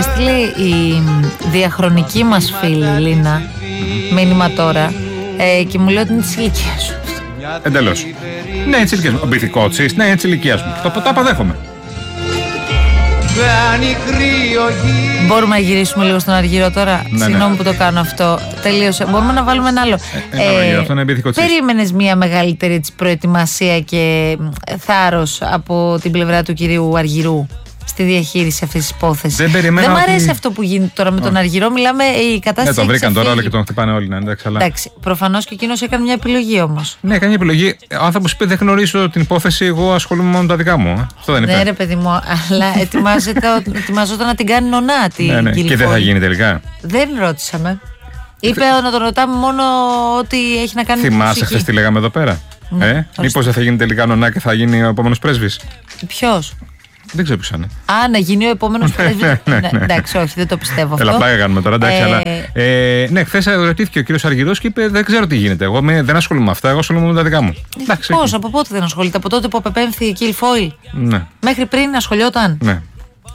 έστειλε η διαχρονική μας φίλη Λίνα μήνυμα τώρα και μου λέει ότι είναι της ηλικίας σου. Εντελώς. Ναι, είναι της ηλικίας μου. Ο Μπιθικότσης, ναι, είναι της ηλικίας μου. Το αποδέχομαι. Μπορούμε να γυρίσουμε λίγο στον Αργυρό τώρα? Ναι, συγγνώμη που το κάνω αυτό. Τελείωσε. Μπορούμε να βάλουμε ένα άλλο. Αυτό είναι Μπιθικότσης. Περίμενες μια μεγαλύτερη έτσι, προετοιμασία και θάρρος από την πλευρά του κυρίου Αργυρού στη διαχείριση αυτής της υπόθεσης? Δεν μ' αρέσει αυτό που γίνεται τώρα με τον Αργυρό. Μιλάμε, η κατάσταση. Τον βρήκαν τώρα όλα και τον χτυπάνε όλοι. Εντάξει, προφανώς και εκείνος έκανε μια επιλογή όμως. Ναι, έκανε μια επιλογή. Ο άνθρωπος είπε: δεν γνωρίζω την υπόθεση, εγώ ασχολούμαι μόνο με τα δικά μου. Αυτό δεν είπε. Ναι, ρε παιδί μου, αλλά ετοιμαζόταν να την κάνει νονά. Ναι. Και δεν θα γίνει τελικά. Δεν ρώτησαμε. Είπε να τον ρωτάμε μόνο ότι έχει να κάνει. Θυμάσαι χθες τι λέγαμε εδώ πέρα? Μήπως δεν θα γίνει τελικά νονά και θα γίνει ο επόμενος πρέσβης? Ποιος? Δεν ξέρω ποιος είναι. Να γίνει ο επόμενος πρέσβης. Εντάξει, όχι, δεν το πιστεύω αυτό. Έλα, πλάκα κάνουμε τώρα, εντάξει, αλλά. Ναι, χθες ρωτήθηκε ο κύριος Αργυρός και είπε: δεν ξέρω τι γίνεται. Εγώ δεν ασχολούμαι με αυτά, εγώ ασχολούμαι με τα δικά μου. Πώς, από πότε δεν ασχολείται? Από τότε που απεπέμφθη η Κιλ Φόιλ? Ναι. Μέχρι πριν ασχολιόταν? Ναι.